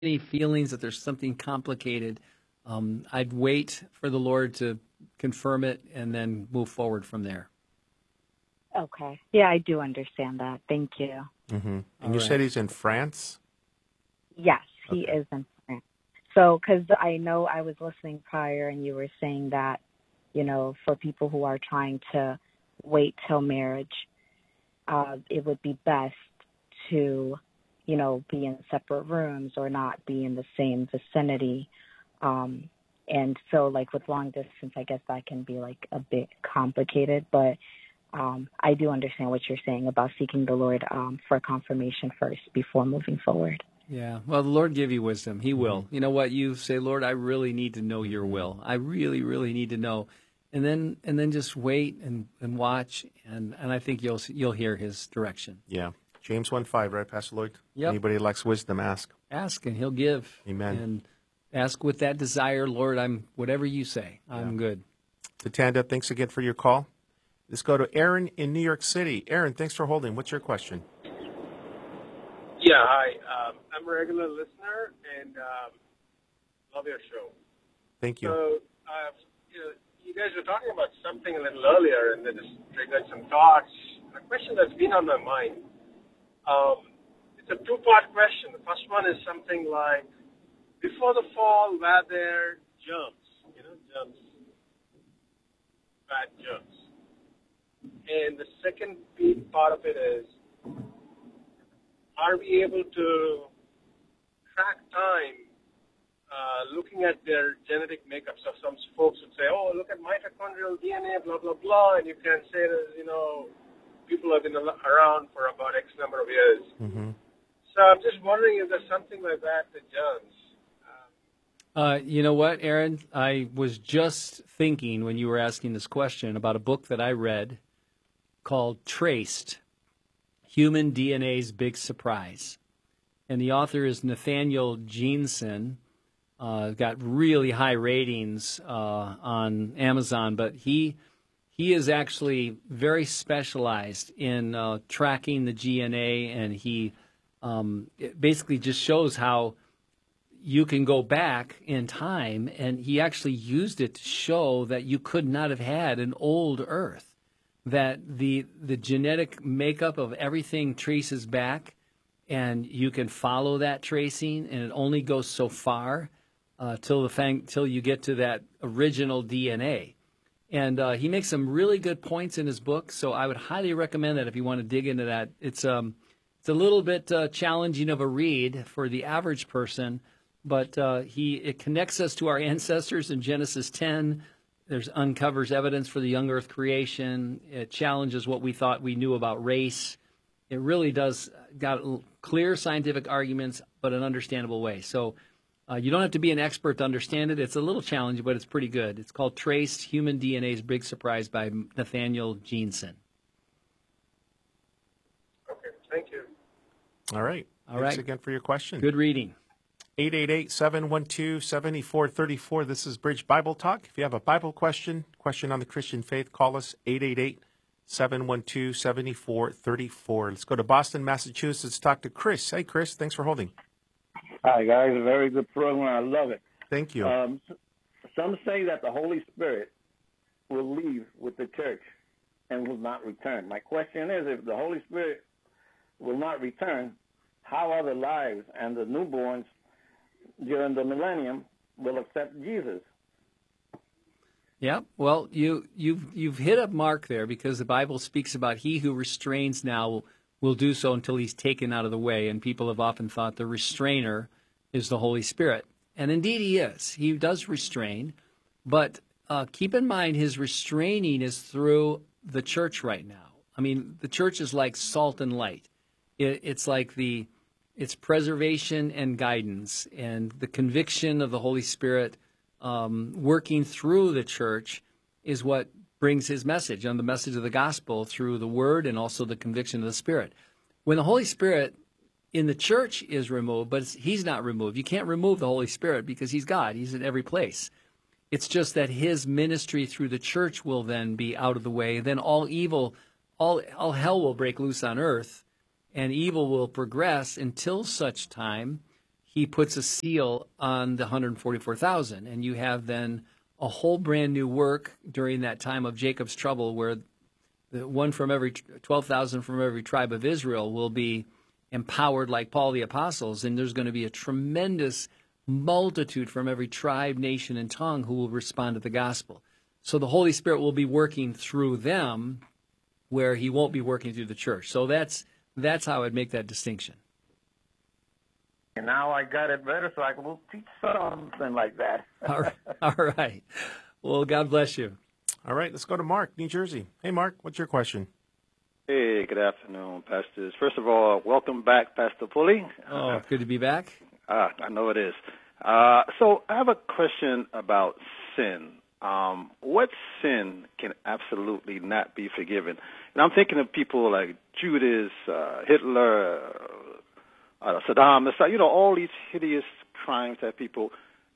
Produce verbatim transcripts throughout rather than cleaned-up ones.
any feelings that there's something complicated, um, I'd wait for the Lord to confirm it and then move forward from there. Okay. Yeah, I do understand that. Thank you. Mm-hmm. And All you right. said he's in France? Yes, he Okay. is in France. So, because I know I was listening prior and you were saying that, you know, for people who are trying to wait till marriage, uh, it would be best to, you know, be in separate rooms or not be in the same vicinity. Um, and so, like, with long distance, I guess that can be, like, a bit complicated. But um, I do understand what you're saying about seeking the Lord um, for confirmation first before moving forward. Yeah. Well, the Lord give you wisdom. He will. You know what? You say, Lord, I really need to know your will. I really, really need to know. And then and then just wait and, and watch, and, and I think you'll you'll hear his direction. Yeah. James one five, right, Pastor Lloyd? Yep. Anybody that lacks wisdom, ask. Ask, and he'll give. Amen. And ask with that desire, Lord, I'm whatever you say, I'm Yeah. good. Tatanda, thanks again for your call. Let's go to Aaron in New York City. Aaron, thanks for holding. What's your question? Yeah, hi. Um, I'm a regular listener and um, love your show. Thank you. So, uh, you, know, you guys were talking about something a little earlier, and that just triggered some thoughts. A question that's been on my mind. Um, it's a two-part question. The first one is something like, before the fall, were there germs? You know, germs, bad germs. And the second part of it is, are we able to track time uh, looking at their genetic makeup? So some folks would say, oh, look at mitochondrial D N A, blah, blah, blah, and you can say that, you know, people have been al- around for about X number of years. Mm-hmm. So I'm just wondering if there's something like that with germs. Uh, you know what, Aaron? I was just thinking when you were asking this question about a book that I read called Traced, Human D N A's Big Surprise. And the author is Nathaniel Jeanson. Uh, got really high ratings uh, on Amazon, but he he is actually very specialized in uh, tracking the D N A, and he um, it basically just shows how you can go back in time, and he actually used it to show that you could not have had an old Earth, that the the genetic makeup of everything traces back, and you can follow that tracing, and it only goes so far uh, till the fang, till you get to that original D N A. And uh, he makes some really good points in his book, so I would highly recommend that if you want to dig into that. It's um it's a little bit uh, challenging of a read for the average person, but uh, he it connects us to our ancestors in Genesis ten. There's uncovers evidence for the young Earth creation. It challenges what we thought we knew about race. It really does got clear scientific arguments, but an understandable way. So uh, you don't have to be an expert to understand it. It's a little challenging, but it's pretty good. It's called Traced: Human D N A's Big Surprise by Nathaniel Jeanson. Okay, thank you. All right. All Thanks right. again for your question. Good reading. eight eight eight, seven one two, seven four three four. This is Bridge Bible Talk. If you have a Bible question, question on the Christian faith, call us eight eight eight, seven one two, seven four three four. Let's go to Boston, Massachusetts, talk to Chris. Hey, Chris, thanks for holding. Hi, guys. A very good program. I love it. Thank you. Um, some say that the Holy Spirit will leave with the church and will not return. My question is, if the Holy Spirit will not return, how are the lives and the newborns during the millennium will accept Jesus? Yeah, well, you, you've you've hit a mark there, because the Bible speaks about he who restrains now will, will do so until he's taken out of the way, and people have often thought the restrainer is the Holy Spirit. And indeed he is. He does restrain, but uh, keep in mind his restraining is through the church right now. I mean, the church is like salt and light. It, it's like the it's preservation and guidance, and the conviction of the Holy Spirit um, working through the church is what brings his message, and the message of the gospel through the word and also the conviction of the Spirit. When the Holy Spirit in the church is removed, but it's, he's not removed. You can't remove the Holy Spirit because he's God. He's in every place. It's just that his ministry through the church will then be out of the way. Then all evil, all, all hell will break loose on earth, and evil will progress until such time he puts a seal on the one hundred forty-four thousand. And you have then a whole brand new work during that time of Jacob's trouble where the one from every twelve thousand from every tribe of Israel will be empowered like Paul the Apostles. And there's going to be a tremendous multitude from every tribe, nation, and tongue who will respond to the gospel. So the Holy Spirit will be working through them where he won't be working through the church. So that's that's how I'd make that distinction. And now I got it better, so I can teach something like that. All right. All right. Well, God bless you. All right, let's go to Mark, New Jersey. Hey, Mark, what's your question? Hey, good afternoon, pastors. First of all, welcome back, Pastor Pulley. Oh, good to be back. Ah, I know it is. Uh, so I have a question about sin. Um, what sin can absolutely not be forgiven? And I'm thinking of people like Judas, uh, Hitler, uh, Saddam, you know, all these hideous crimes that people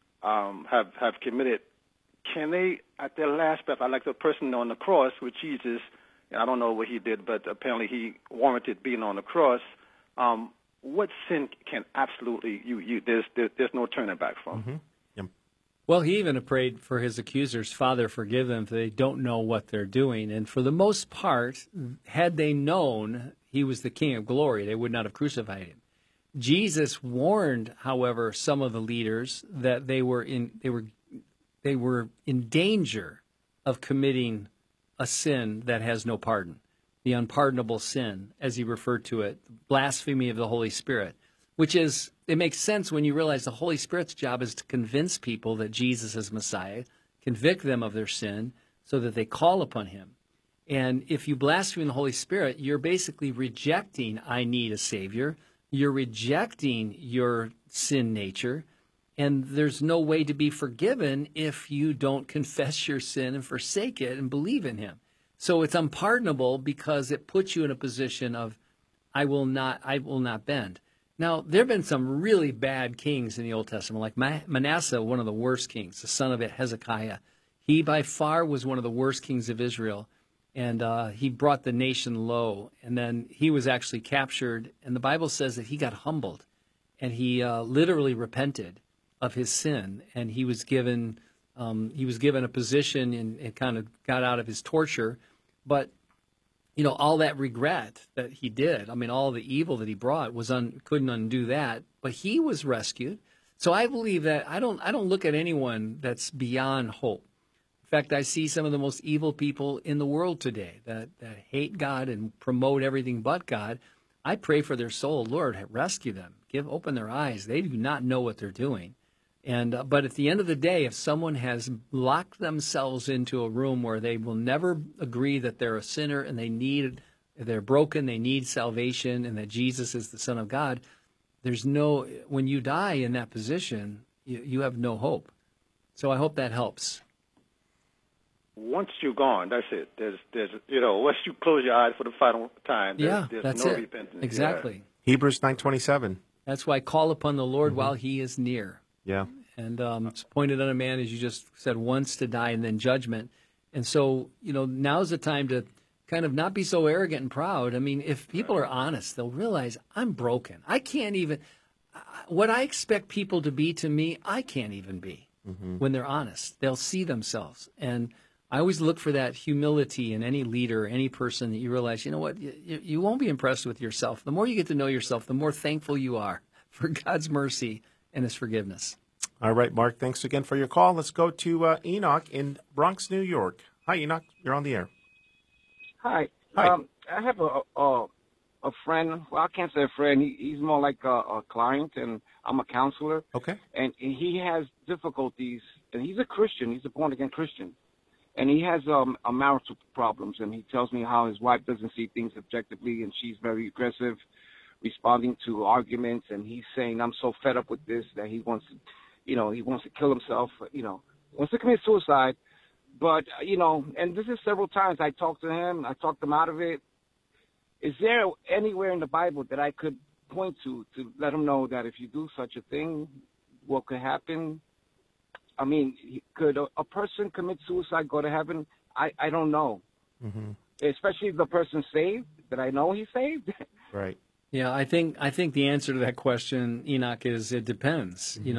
um, have, have committed. Can they, at their last breath, like the person on the cross with Jesus, I don't know what he did, but apparently he warranted being on the cross. Um, what sin can absolutely, you, you there's, there, there's no turning back from? Mm-hmm. Yep. Well, he even prayed for his accusers, Father, forgive them, for they don't know what they're doing. And for the most part, had they known he was the King of glory, they would not have crucified him. Jesus warned, however, some of the leaders that they were in they were they were in danger of committing a sin that has no pardon, the unpardonable sin, as he referred to it, blasphemy of the Holy Spirit, which is, it makes sense when you realize the Holy Spirit's job is to convince people that Jesus is Messiah, convict them of their sin so that they call upon him. And if you blaspheme the Holy Spirit, you're basically rejecting, I need a Savior. You're rejecting your sin nature, and there's no way to be forgiven if you don't confess your sin and forsake it and believe in him. So it's unpardonable because it puts you in a position of, I will not, I will not bend. Now, there have been some really bad kings in the Old Testament, like Manasseh, one of the worst kings, the son of Hezekiah. He by far was one of the worst kings of Israel. And uh, he brought the nation low, and then he was actually captured. And the Bible says that he got humbled, and he uh, literally repented of his sin, and he was given um, he was given a position and, and kind of got out of his torture. But you know, all that regret that he did, I mean, all the evil that he brought was un, couldn't undo that. But he was rescued. So I believe that I don't I don't look at anyone that's beyond hope. In fact, I see some of the most evil people in the world today that, that hate God and promote everything but God. I pray for their soul. Lord, rescue them. Give open their eyes. They do not know what they're doing. And uh, but at the end of the day, if someone has locked themselves into a room where they will never agree that they're a sinner and they need, they're broken, they need salvation, and that Jesus is the Son of God, there's no, when you die in that position, you, you have no hope. So I hope that helps. Once you're gone, that's it. There's, there's, you know, once you close your eyes for the final time, there's, yeah, there's that's no it. repentance. Exactly. Yeah. Hebrews nine twenty-seven. That's why call upon the Lord Mm-hmm. while he is near. Yeah. And um, it's appointed on a man, as you just said, once to die and then judgment. And so, you know, now's the time to kind of not be so arrogant and proud. I mean, if people are honest, they'll realize I'm broken. I can't even, what I expect people to be to me, I can't even be. Mm-hmm. When they're honest. They'll see themselves. And I always look for that humility in any leader, any person that you realize, you know what, you, you won't be impressed with yourself. The more you get to know yourself, the more thankful you are for God's mercy and his forgiveness. All right, Mark, thanks again for your call. Let's go to uh, Enoch in Bronx, New York. Hi, Enoch. You're on the air. Hi. Hi. Um, I have a, a a friend. Well, I can't say a friend. He, he's more like a, a client, and I'm a counselor. Okay. And he has difficulties, and he's a Christian. He's a born-again Christian. And he has um, a marital problems, and he tells me how his wife doesn't see things objectively, and she's very aggressive, responding to arguments, and he's saying, I'm so fed up with this that he wants to, you know, he wants to kill himself, you know, wants to commit suicide. But, you know, and this is several times I talked to him, I talked him out of it. Is there anywhere in the Bible that I could point to to let him know that if you do such a thing, what could happen? I mean, could a, a person commit suicide, go to heaven? I, I don't know. Mm-hmm. Especially if the person's saved, that I know he's saved. Right. Yeah, I think I think the answer to that question, Enoch, is it depends. You know.